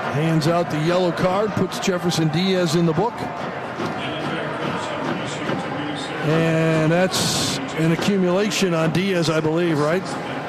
Hands out the yellow card, puts Jefferson Diaz in the book. And that's an accumulation on Diaz, I believe, right?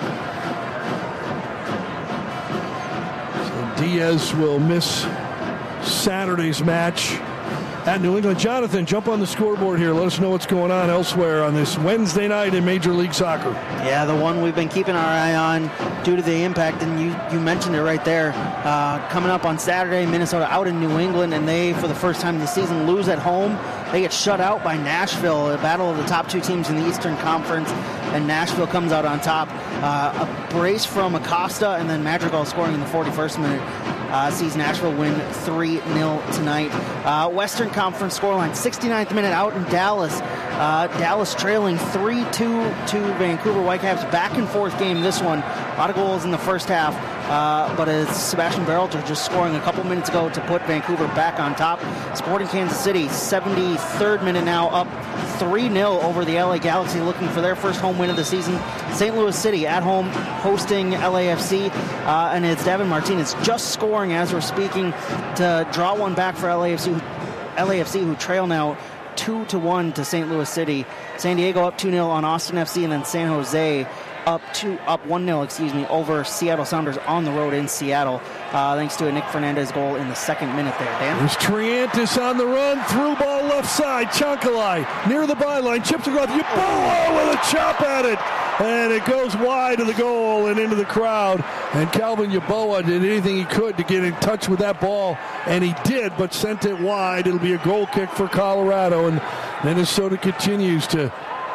So Diaz will miss Saturday's match at New England. Jonathan, jump on the scoreboard here. Let us know what's going on elsewhere on this Wednesday night in Major League Soccer. Yeah, the one we've been keeping our eye on due to the impact, and you mentioned it right there. Coming up on Saturday, Minnesota out in New England, and they, for the first time this season, lose at home. They get shut out by Nashville, a battle of the top two teams in the Eastern Conference, and Nashville comes out on top. A brace from Acosta, and then Madrigal scoring in the 41st minute. Sees Nashville win 3-0 tonight. Western Conference scoreline, 69th minute out in Dallas. Dallas trailing 3-2 to Vancouver Whitecaps. Back and forth game, this one. A lot of goals in the first half. But it's Sebastian Berhalter just scoring a couple minutes ago to put Vancouver back on top. Sporting Kansas City, 73rd minute now, up 3-0 over the LA Galaxy, looking for their first home win of the season. St. Louis City at home hosting LAFC, and it's Devin Martinez just scoring as we're speaking to draw one back for LAFC, who trail now 2-1 to St. Louis City. San Diego up 2-0 on Austin FC, and then San Jose up 1-0, over Seattle Sounders on the road in Seattle, thanks to a Nick Fernandez goal in the second minute there. Dan? There's Triantis on the run, through ball left side, Chankalai near the byline, chips across, Yeboah with a chop at it, and it goes wide of the goal and into the crowd, and Calvin Yeboah did anything he could to get in touch with that ball, and he did, but sent it wide. It'll be a goal kick for Colorado, and Minnesota continues to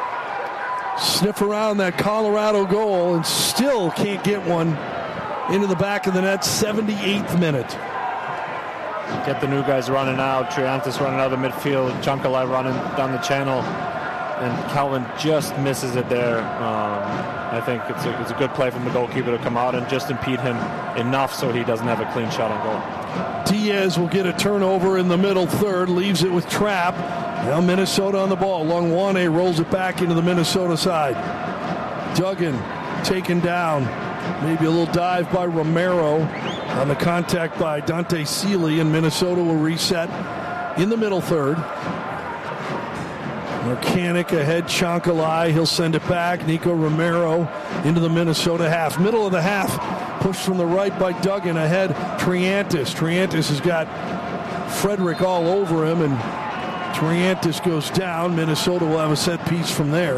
sniff around that Colorado goal and still can't get one into the back of the net. 78th minute. Get the new guys running out. Triantis running out of the midfield. Chankalai running down the channel. And Calvin just misses it there. I think it's a good play from the goalkeeper to come out and just impede him enough so he doesn't have a clean shot on goal. Diaz will get a turnover in the middle third. Leaves it with Trapp. Now Minnesota on the ball. Longwane rolls it back into the Minnesota side. Duggan taken down. Maybe a little dive by Romero on the contact by Dante Seeley, and Minnesota will reset in the middle third. Mechanic ahead, Chankalai. He'll send it back. Nico Romero into the Minnesota half. Middle of the half. Pushed from the right by Duggan. Ahead, Triantis. Triantis has got Frederick all over him, and Triantis goes down. Minnesota will have a set piece from there.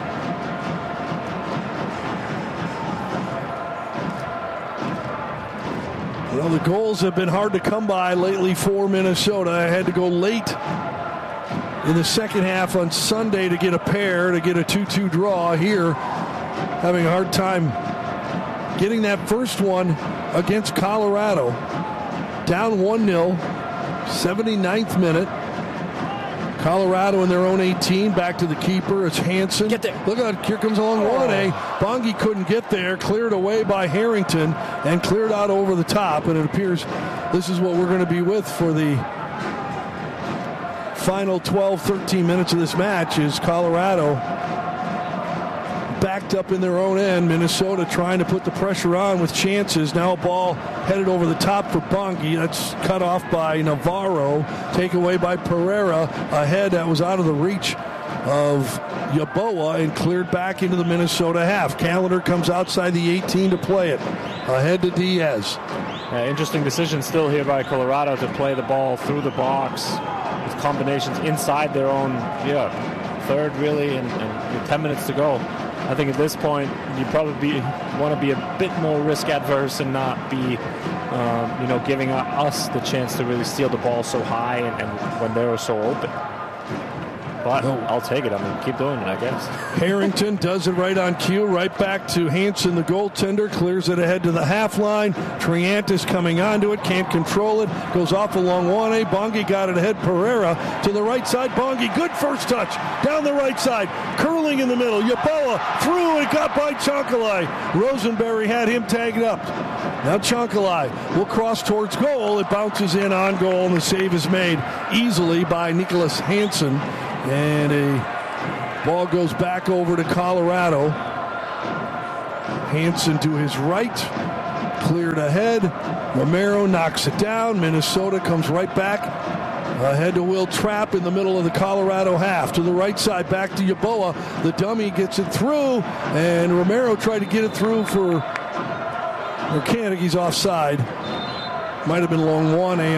Well, the goals have been hard to come by lately for Minnesota. I had to go late in the second half on Sunday to get a pair, to get a 2-2 draw here. Having a hard time getting that first one against Colorado. Down 1-0, 79th minute. Colorado in their own 18, back to the keeper. It's Hansen. Get there. Look out, here comes Longwane. Bongi couldn't get there, cleared away by Harrington, and cleared out over the top. And it appears this is what we're going to be with for the final 12-13 minutes of this match, is Colorado backed up in their own end. Minnesota trying to put the pressure on with chances. Now a ball headed over the top for Bongi. That's cut off by Navarro. Taken away by Pereira. Ahead, that was out of the reach of Yeboah and cleared back into the Minnesota half. Callender comes outside the 18 to play it. Ahead to Diaz. Interesting decision still here by Colorado to play the ball through the box with combinations inside their own third, really, and with 10 minutes to go. I think at this point you probably want to be a bit more risk adverse and not be, giving us the chance to really steal the ball so high and when they're so open. But I'll take it. I mean, keep doing it, I guess. Harrington does it right on cue. Right back to Hansen, the goaltender. Clears it ahead to the half line. Triantis coming onto it. Can't control it. Goes off along Longwane. Bongi got it ahead. Pereira to the right side. Bongi, good first touch. Down the right side. Curling in the middle. Yeboah through, and it got by Chankalai. Rosenberry had him tagged up. Now Chankalai will cross towards goal. It bounces in on goal, and the save is made easily by Nicholas Hansen. And a ball goes back over to Colorado. Hansen to his right. Cleared ahead. Romero knocks it down. Minnesota comes right back. Ahead to Will Trapp in the middle of the Colorado half. To the right side, back to Yeboah. The dummy gets it through, and Romero tried to get it through for Koenig. He's offside. Might have been long one.